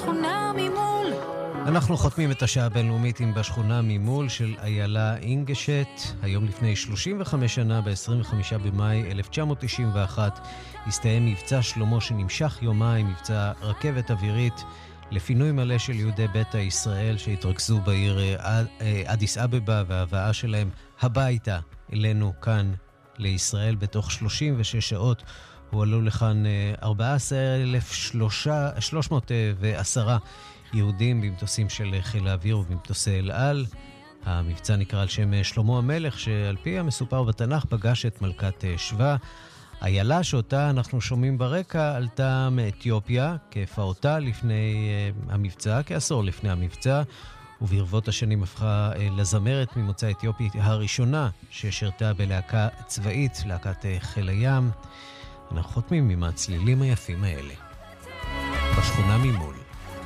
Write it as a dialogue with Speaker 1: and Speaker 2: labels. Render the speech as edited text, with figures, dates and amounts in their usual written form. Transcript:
Speaker 1: בשכונה ממול.
Speaker 2: אנחנו חותמים את השעה הבינלאומית עם בשכונה ממול של איילה אינגשט. היום לפני 35 שנה, ב-25 במאי 1991, הסתיים מבצע שלמה שנמשך יומיים, מבצע רכבת אווירית, לפינוי מלא של יהודי ביתא ישראל שהתרכזו בעיר אדיס אבבה, וההבאה שלהם הביתה אלינו כאן לישראל. בתוך 36 שעות הועלו לכאן 14,310 יהודים במטוסים של חיל האוויר ובמטוסי אל על. המבצע נקרא על שם שלמה המלך, שעל פי המסופר בתנ"ך פגש את מלכת שבא. איילה, שאותה אנחנו שומעים ברקע, עלתה מאתיופיה כפעוטה לפני המבצע, כעשור לפני המבצע, וברבות השנים הפכה לזמרת ממוצא אתיופי הראשונה ששירתה בלהקה צבאית, להקת חיל הים. אנחנו חותמים עם הצלילים היפים האלה. בשכונה ממול.